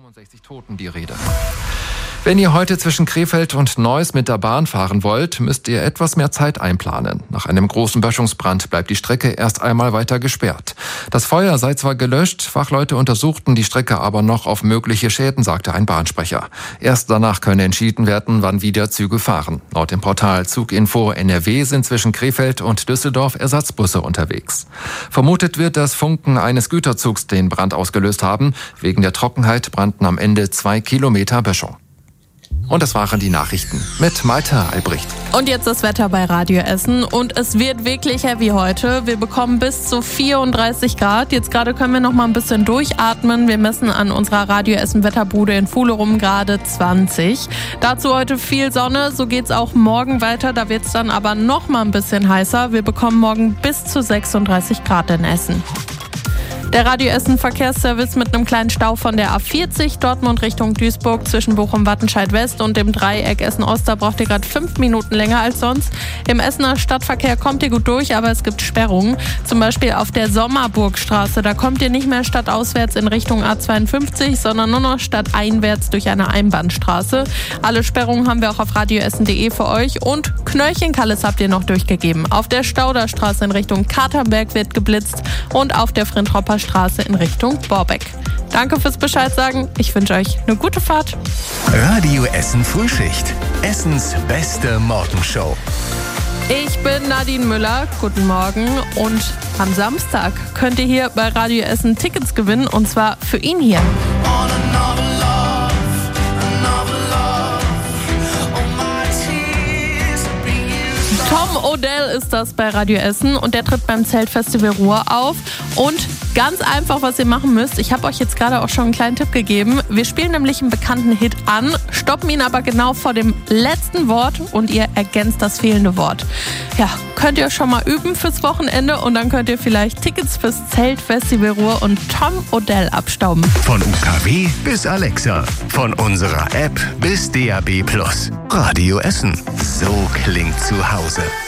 65 Toten die Rede. Wenn ihr heute zwischen Krefeld und Neuss mit der Bahn fahren wollt, müsst ihr etwas mehr Zeit einplanen. Nach einem großen Böschungsbrand bleibt die Strecke erst einmal weiter gesperrt. Das Feuer sei zwar gelöscht, Fachleute untersuchten die Strecke aber noch auf mögliche Schäden, sagte ein Bahnsprecher. Erst danach könne entschieden werden, wann wieder Züge fahren. Laut dem Portal Zuginfo NRW sind zwischen Krefeld und Düsseldorf Ersatzbusse unterwegs. Vermutet wird, dass Funken eines Güterzugs den Brand ausgelöst haben. Wegen der Trockenheit brannten am Ende 2 Kilometer Böschung. Und das waren die Nachrichten mit Malte Albrecht. Und jetzt das Wetter bei Radio Essen. Und es wird wirklich heavy heute. Wir bekommen bis zu 34 Grad. Jetzt gerade können wir noch mal ein bisschen durchatmen. Wir messen an unserer Radio Essen Wetterbude in Fuhlerum gerade 20. Dazu heute viel Sonne. So geht's auch morgen weiter. Da wird's dann aber noch mal ein bisschen heißer. Wir bekommen morgen bis zu 36 Grad in Essen. Der Radio Essen Verkehrsservice mit einem kleinen Stau von der A40 Dortmund Richtung Duisburg zwischen Bochum-Wattenscheid West und dem Dreieck Essen-Ost. Da braucht ihr gerade 5 Minuten länger als sonst. Im Essener Stadtverkehr kommt ihr gut durch, aber es gibt Sperrungen. Zum Beispiel auf der Sommerburgstraße. Da kommt ihr nicht mehr stadtauswärts in Richtung A52, sondern nur noch stadteinwärts durch eine Einbahnstraße. Alle Sperrungen haben wir auch auf radioessen.de für euch. Und Knöllchenkalles habt ihr noch durchgegeben. Auf der Stauderstraße in Richtung Katernberg wird geblitzt und auf der Frintropper Straße in Richtung Borbeck. Danke fürs Bescheid sagen. Ich wünsche euch eine gute Fahrt. Radio Essen Frühschicht. Essens beste Morgenshow. Ich bin Nadine Müller. Guten Morgen. Und am Samstag könnt ihr hier bei Radio Essen Tickets gewinnen. Und zwar für ihn hier. Tom Odell ist das bei Radio Essen und der tritt beim Zeltfestival Ruhr auf. Und ganz einfach, was ihr machen müsst, ich habe euch jetzt gerade auch schon einen kleinen Tipp gegeben. Wir spielen nämlich einen bekannten Hit an, stoppen ihn aber genau vor dem letzten Wort und ihr ergänzt das fehlende Wort. Ja, könnt ihr schon mal üben fürs Wochenende und dann könnt ihr vielleicht Tickets fürs Zeltfestival Ruhr und Tom Odell abstauben. Von UKW bis Alexa, von unserer App bis DAB+. Radio Essen. So klingt zu Hause.